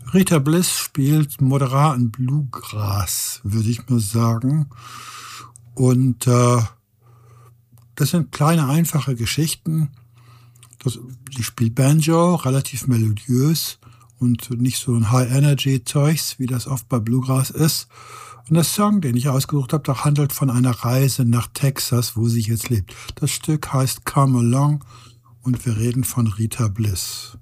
Rita Bliss spielt moderaten Bluegrass, würde ich mal sagen. Und das sind kleine, einfache Geschichten. Die spielt Banjo, relativ melodiös und nicht so ein High-Energy-Zeugs, wie das oft bei Bluegrass ist. Und der Song, den ich ausgesucht habe, der handelt von einer Reise nach Texas, wo sie jetzt lebt. Das Stück heißt Come Along und wir reden von Rita Bliss.